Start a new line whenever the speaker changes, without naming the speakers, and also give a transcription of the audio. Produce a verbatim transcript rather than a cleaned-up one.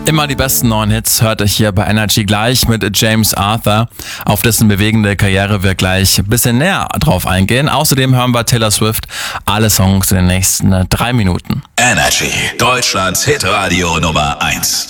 Immer die besten neuen Hits hört ihr hier bei Energy gleich mit James Arthur, auf dessen bewegende Karriere wir gleich ein bisschen näher drauf eingehen. Außerdem hören wir Taylor Swift, alle Songs in den nächsten drei Minuten.
Energy, Deutschlands Hitradio Nummer eins.